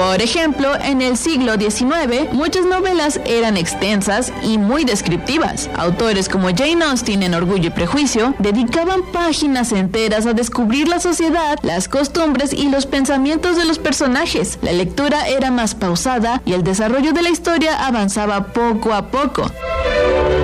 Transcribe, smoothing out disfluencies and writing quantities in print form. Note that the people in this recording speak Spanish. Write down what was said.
Por ejemplo, en el siglo XIX, muchas novelas eran extensas y muy descriptivas. Autores como Jane Austen en Orgullo y Prejuicio dedicaban páginas enteras a descubrir la sociedad, las costumbres y los pensamientos de los personajes. La lectura era más pausada y el desarrollo de la historia avanzaba poco a poco.